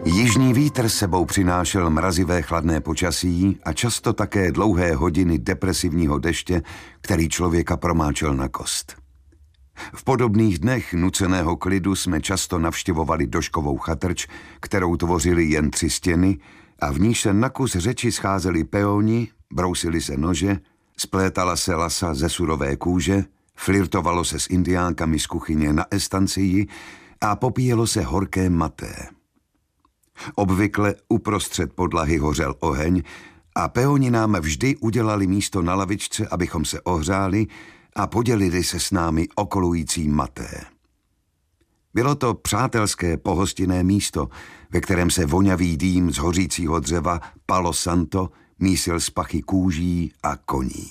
Jižní vítr sebou přinášel mrazivé chladné počasí a často také dlouhé hodiny depresivního deště, který člověka promáčel na kost. V podobných dnech nuceného klidu jsme často navštěvovali doškovou chatrč, kterou tvořily jen 3 stěny a v níž se na kus řeči scházeli peoni, brousili se nože, splétala se lasa ze surové kůže, flirtovalo se s indiánkami z kuchyně na estancii a popíjelo se horké maté. Obvykle uprostřed podlahy hořel oheň a peoni nám vždy udělali místo na lavičce, abychom se ohřáli a podělili se s námi o kolující maté. Bylo to přátelské pohostinné místo, ve kterém se vonavý dým z hořícího dřeva Palo Santo mísil z pachy kůží a koní.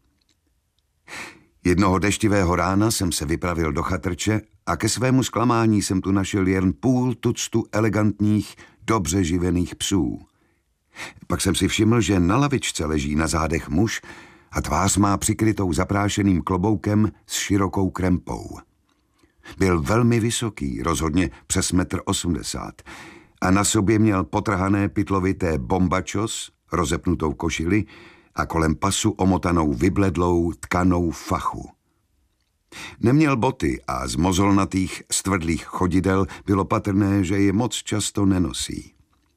Jednoho deštivého rána jsem se vypravil do chatrče a ke svému zklamání jsem tu našel jen půl tuctu elegantních, dobře živených psů. Pak jsem si všiml, že na lavičce leží na zádech muž a tvář má přikrytou zaprášeným kloboukem s širokou krempou. Byl velmi vysoký, rozhodně přes 1,80 m a na sobě měl potrhané pytlovité bombačos, rozepnutou košili a kolem pasu omotanou vybledlou tkanou fachu. Neměl boty a z mozolnatých stvrdlých chodidel bylo patrné, že je moc často nenosí.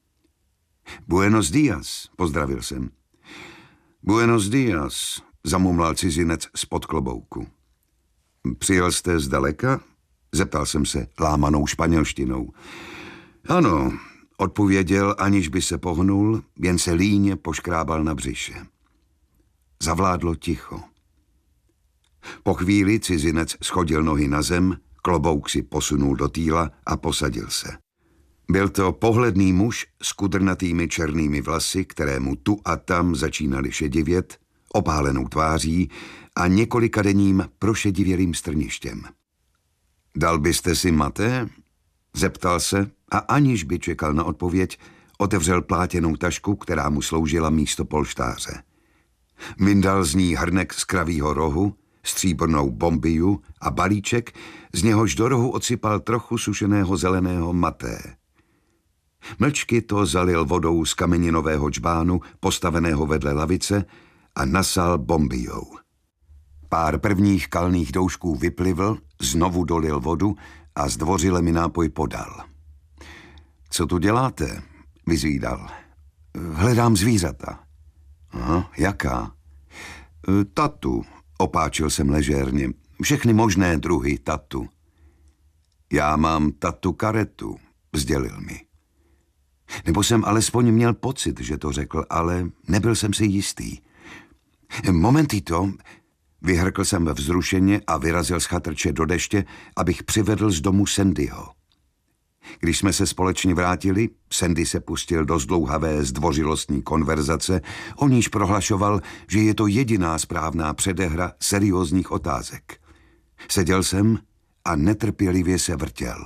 Buenos días, pozdravil jsem. Buenos días, zamumlal cizinec spod klobouku. Přijel jste zdaleka? Zeptal jsem se lámanou španělštinou. Ano, odpověděl, aniž by se pohnul, jen se líně poškrábal na břiše. Zavládlo ticho. Po chvíli cizinec schodil nohy na zem, klobouk si posunul do týla a posadil se. Byl to pohledný muž s kudrnatými černými vlasy, kterému tu a tam začínaly šedivět, opálenou tváří a několikadenním prošedivělým strništěm. Dal byste si maté? Zeptal se a aniž by čekal na odpověď, otevřel plátěnou tašku, která mu sloužila místo polštáře. Vyndal z ní hrnek z kravýho rohu, stříbrnou bombiu a balíček, z něhož do rohu odsypal trochu sušeného zeleného maté. Mlčky to zalil vodou z kameninového džbánu, postaveného vedle lavice, a nasal bombijou. Pár prvních kalných doušků vyplivl, znovu dolil vodu a zdvořile mi nápoj podal. Co tu děláte? Vyzvídal. Hledám zvířata. Aha, jaká? Tatu, opáčil jsem ležérně. Všechny možné druhy tatu. Já mám tatu karetu, sdělil mi. Nebo jsem alespoň měl pocit, že to řekl, ale nebyl jsem si jistý. Momentito, vyhrkl jsem vzrušeně a vyrazil z chatrče do deště, abych přivedl z domu Sandyho. Když jsme se společně vrátili, Sandy se pustil do zdlouhavé zdvořilostní konverzace, o níž prohlašoval, že je to jediná správná předehra seriózních otázek. Seděl jsem a netrpělivě se vrtěl.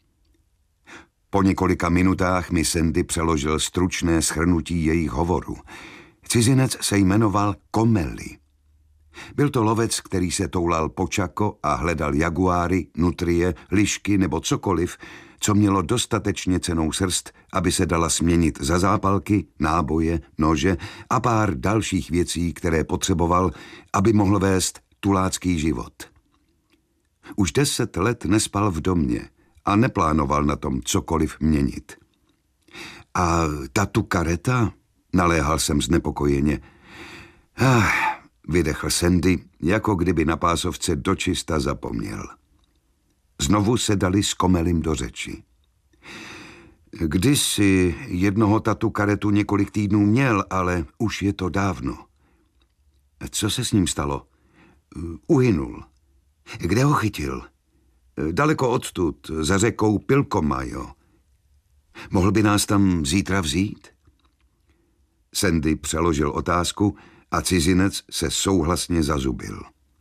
Po několika minutách mi Sandy přeložil stručné shrnutí jejich hovoru. Cizinec se jmenoval Comelli. Byl to lovec, který se toulal po Chaco a hledal jaguáry, nutrie, lišky nebo cokoliv, co mělo dostatečně cennou srst, aby se dala směnit za zápalky, náboje, nože a pár dalších věcí, které potřeboval, aby mohl vést tulácký život. Už 10 let nespal v domě a neplánoval na tom cokoliv měnit. A tatu kareta? Naléhal jsem znepokojeně. Vydechl Sandy, jako kdyby na pásovce dočista zapomněl. Znovu se dali s Comellim do řeči. Kdysi jednoho tatu karetu několik týdnů měl, ale už je to dávno. Co se s ním stalo? Uhynul. Kde ho chytil? Daleko odtud, za řekou Pilcomayo. Mohl by nás tam zítra vzít? Sandy přeložil otázku a cizinec se souhlasně zazubil.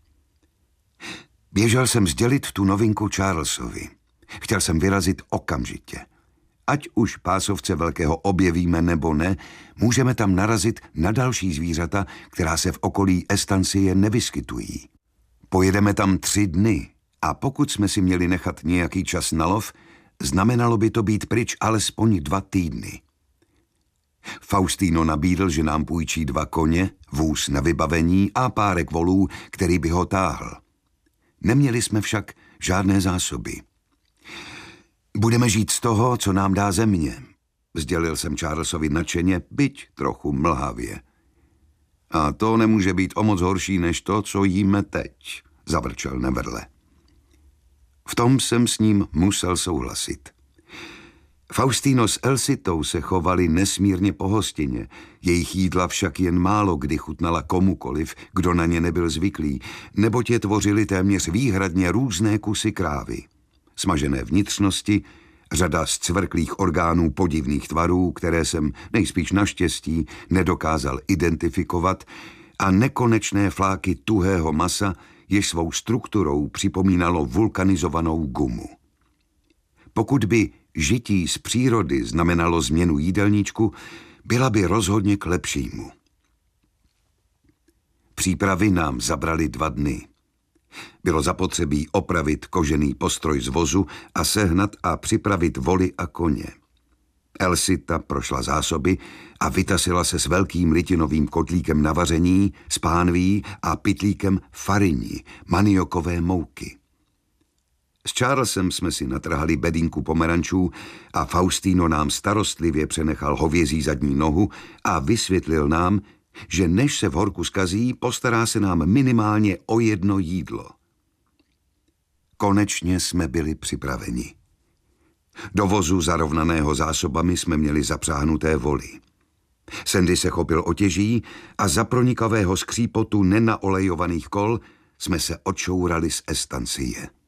Běžel jsem sdělit tu novinku Charlesovi. Chtěl jsem vyrazit okamžitě. Ať už pásovce velkého objevíme nebo ne, můžeme tam narazit na další zvířata, která se v okolí estancie nevyskytují. Pojedeme tam 3 dny a pokud jsme si měli nechat nějaký čas na lov, znamenalo by to být pryč alespoň 2 týdny. Faustino nabídl, že nám půjčí 2 koně, vůz na vybavení a párek volů, který by ho táhl. Neměli jsme však žádné zásoby. Budeme žít z toho, co nám dá země, sdělil jsem Charlesovi nadšeně, byť trochu mlhavě. A to nemůže být o moc horší než to, co jíme teď, zavrčel Neverle. V tom jsem s ním musel souhlasit. Faustino s Elsitou se chovali nesmírně pohostinně, jejich jídla však jen málo kdy chutnala komukoliv, kdo na ně nebyl zvyklý, neboť je tvořili téměř výhradně různé kusy krávy. Smažené vnitřnosti, řada zcvrklých orgánů podivných tvarů, které jsem nejspíš naštěstí nedokázal identifikovat, a nekonečné fláky tuhého masa, jež svou strukturou připomínalo vulkanizovanou gumu. Pokud by žití z přírody znamenalo změnu jídelníčku, byla by rozhodně k lepšímu. Přípravy nám zabraly 2 dny. Bylo zapotřebí opravit kožený postroj z vozu a sehnat a připravit voly a koně. Elsita prošla zásoby a vytasila se s velkým litinovým kotlíkem na vaření, s pánví a pytlíkem farini, maniokové mouky. S Charlesem jsme si natrhali bedínku pomerančů a Faustino nám starostlivě přenechal hovězí zadní nohu a vysvětlil nám, že než se v horku zkazí, postará se nám minimálně o 1 jídlo. Konečně jsme byli připraveni. Do vozu zarovnaného zásobami jsme měli zapřáhnuté voly. Sandy se chopil otěží a za pronikavého skřípotu nenaolejovaných kol jsme se odšourali z estancie.